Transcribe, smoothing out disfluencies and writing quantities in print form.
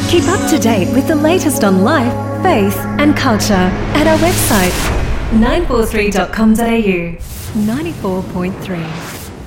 Keep up to date with the latest on life, faith and culture at our website 943.com.au. 94.3